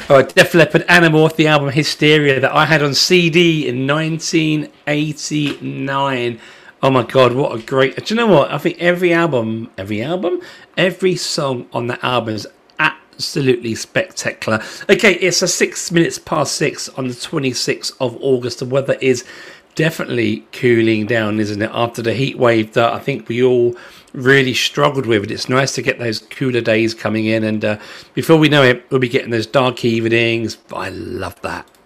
Oh, Def Leppard, Animorph, the album Hysteria that I had on CD in 1989. Oh my God, what a great... Do you know what? I think every song on that album is absolutely spectacular. Okay, it's a 6 minutes past 6 on the 26th of August. The weather is definitely cooling down, isn't it? After the heat wave that I think we all really struggled with it. It's nice to get those cooler days coming in, and before we know it, we'll be getting those dark evenings. I love that.